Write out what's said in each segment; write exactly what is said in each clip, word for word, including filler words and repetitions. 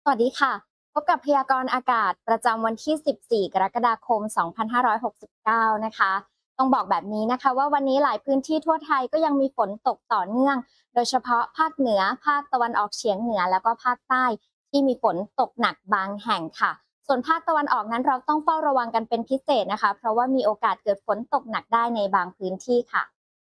สวัสดีค่ะพบกับพยากรณ์อากาศประจำวันที่ สิบสี่ กรกฎาคม สองพันห้าร้อยหกสิบเก้า นะคะ ต้องบอกแบบนี้นะคะว่าวันนี้หลายพื้นที่ทั่วไทยก็ยังมีฝนตกต่อเนื่อง โดยเฉพาะภาคเหนือ ภาคตะวันออกเฉียงเหนือ แล้วก็ภาคใต้ที่มีฝนตกหนักบางแห่งค่ะ ส่วนภาคตะวันออกนั้นเราต้องเฝ้าระวังกันเป็นพิเศษนะคะ เพราะว่ามีโอกาสเกิดฝนตกหนักได้ในบางพื้นที่ค่ะ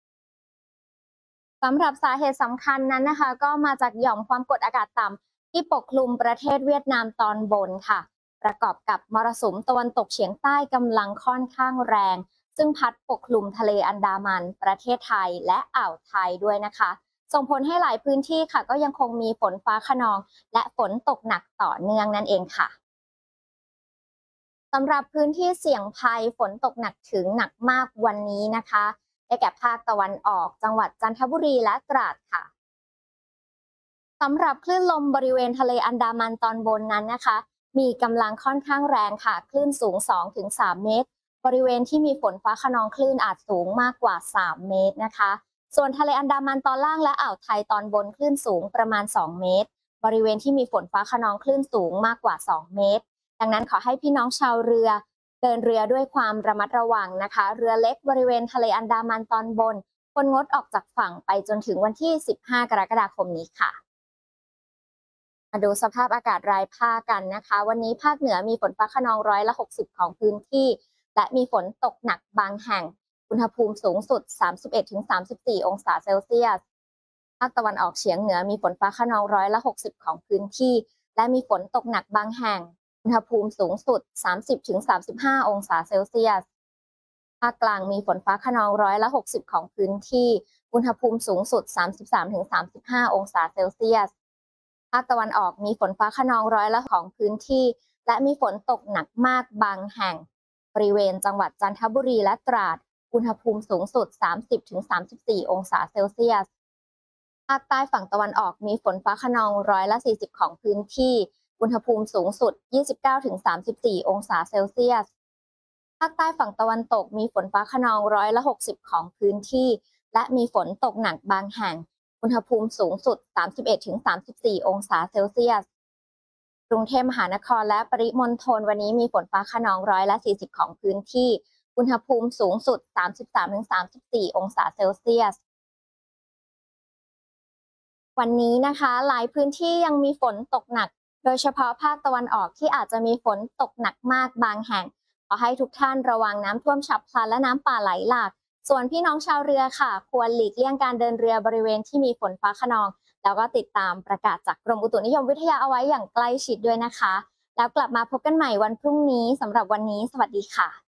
สำหรับสาเหตุสำคัญนั้นนะคะก็มาจากหย่อมความกดอากาศต่ำที่ปกคลุมประเทศเวียดนามตอนบนค่ะประกอบกับมรสุมตะวันตกเฉียงใต้กำลังค่อนข้างแรงซึ่งพัดปกคลุมทะเลอันดามันประเทศไทยและอ่าวไทยด้วยนะคะส่งผลให้หลายพื้นที่ค่ะก็ยังคงมีฝนฟ้าคะนองและฝนตกหนักต่อเนื่องนั่นเองค่ะ สำหรับพื้นที่เสี่ยงภัยฝนตกหนักถึงหนักมากวันนี้นะคะได้แก่ภาคตะวันออกจังหวัดจันทบุรีและตราดค่ะสำหรับคลื่นลมบริเวณทะเลอันดามันตอนบนนั้นนะคะมีกำลังค่อนข้างแรงค่ะคลื่นสูง สองถึงสาม เมตรบริเวณที่มีฝนฟ้าคะนองคลื่นอาจสูงมากกว่า สาม เมตรนะคะส่วนทะเลอันดามันตอนล่างและอ่าวไทยตอนบนคลื่นสูงประมาณ สอง เมตรบริเวณที่มีฝนฟ้าคะนองคลื่นสูงมากกว่า สอง เมตร ดังนั้นขอให้พี่น้องชาวเรือเดินเรือด้วยความระมัดระวังนะคะเรือเล็กบริเวณทะเลอันดามันตอนบนควรงดออกจากฝั่งไปจนถึงวันที่ สิบห้า กรกฎาคมนี้ค่ะมาดูสภาพอากาศรายภาคกันนะคะวันนี้ภาคเหนือมีฝนฟ้าคะนองร้อยละหกสิบของพื้นที่และมีฝนตกหนักบางแห่งอุณหภูมิสูงสุด สามสิบเอ็ดถึงสามสิบสี่ องศาเซลเซียสภาคตะวันออกเฉียงเหนือมีฝนฟ้าคะนองร้อยละหกสิบของพื้นที่และมีฝนตกหนักบางแห่งอุณหภูมิสูงสุด สามสิบถึงสามสิบห้า องศาเซลเซียสภาคกลางมีฝนฟ้าคะนองร้อยละหกสิบของพื้นที่อุณหภูมิสูงสุด สามสิบสามถึงสามสิบห้า องศาเซลเซียสภาคตะวันออกมีฝนฟ้าคะนองร้อยละของพื้นที่และมีฝนตกหนักมากบางแห่งบริเวณจังหวัดจันทบุรีและตราดอุณหภูมิสูงสุด สามสิบถึงสามสิบสี่ องศาเซลเซียสภาคใต้ฝั่งตะวันออกมีฝนฟ้าคะนองร้อยละสี่สิบของพื้นที่อุณหภูมิสูงสุด ยี่สิบเก้าถึงสามสิบสี่ องศาเซลเซียสภาคใต้ฝั่งตะวันตกมีฝนฟ้าคะนองร้อยละหกสิบของพื้นที่และมีฝนตกหนักบางแห่งอุณหภูมิสูงสุด สามสิบเอ็ดถึงสามสิบสี่ องศาเซลเซียสกรุงเทพมหานครและปริมณฑลวันนี้มีฝนฟ้าคะนองร้อยละสี่สิบของพื้นที่อุณหภูมิสูงสุด สามสิบสามถึงสามสิบสี่ องศาเซลเซียสวันนี้นะคะหลายพื้นที่ยังมีฝนตกหนักโดยเฉพาะภาคตะวันออกที่อาจจะมีฝนตกหนักมากบางแห่งขอให้ทุกท่านระวังน้ำท่วมฉับพลันและน้ำป่าไหลหลากส่วนพี่น้องชาวเรือค่ะควรหลีกเลี่ยงการเดินเรือบริเวณที่มีฝนฟ้าคะนองแล้วก็ติดตามประกาศจากกรมอุตุนิยมวิทยาเอาไว้อย่างใกล้ชิดด้วยนะคะแล้วกลับมาพบกันใหม่วันพรุ่งนี้สำหรับวันนี้สวัสดีค่ะ